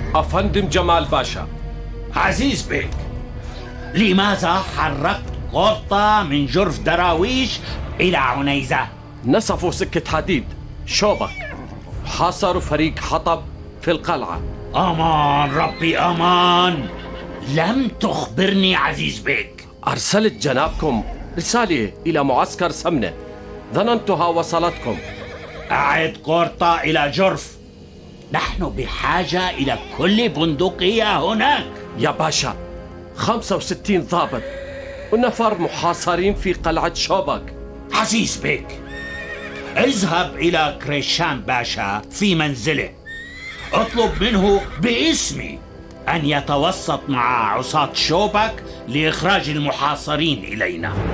أفندم جمال باشا. عزيز بيك، لماذا حركت قرطة من جرف دراويش إلى عنيزة؟ نسفوا سكة حديد شوبك، حاصروا فريق حطب في القلعة. أمان ربي أمان، لم تخبرني عزيز بيك. أرسلت جنابكم رسالة إلى معسكر سمنة، ظننتها وصلتكم. أعد قرطة إلى جرف، نحن بحاجة إلى كل بندقية هناك. يا باشا 65 ضابط ونفر محاصرين في قلعة شوبك. عزيز بيك، اذهب إلى كريشان باشا في منزله، اطلب منه باسمي أن يتوسط مع عصاة شوبك لإخراج المحاصرين إلينا.